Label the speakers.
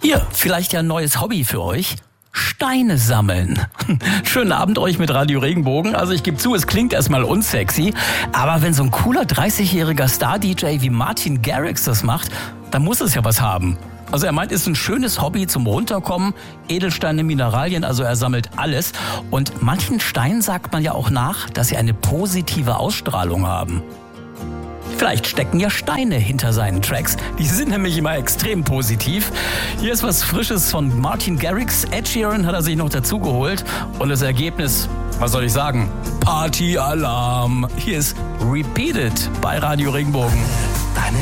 Speaker 1: Hier, vielleicht ja ein neues Hobby für euch. Steine sammeln. Schönen Abend euch mit Radio Regenbogen. Also ich gebe zu, es klingt erstmal unsexy, aber wenn so ein cooler 30-jähriger Star-DJ wie Martin Garrix das macht, dann muss es ja was haben. Also er meint, es ist ein schönes Hobby zum Runterkommen, Edelsteine, Mineralien, also er sammelt alles. Und manchen Steinen sagt man ja auch nach, dass sie eine positive Ausstrahlung haben. Vielleicht stecken ja Steine hinter seinen Tracks. Die sind nämlich immer extrem positiv. Hier ist was Frisches von Martin Garrix. Ed Sheeran hat er sich noch dazu geholt. Und das Ergebnis, was soll ich sagen? Party-Alarm. Hier ist Repeat It bei Radio Regenbogen.